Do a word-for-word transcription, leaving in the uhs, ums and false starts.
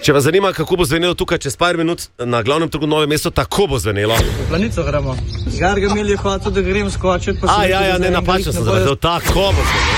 Če vas zanima, kako bo zvenelo tukaj čez par minut na glavnem trgu Novem mestu, tako bo zvenelo. V Planico gremo. Gargamel je hotel, da grem skočiti. A, ja, ja, ne, napačno sem zrazil, tako bo zvenelo.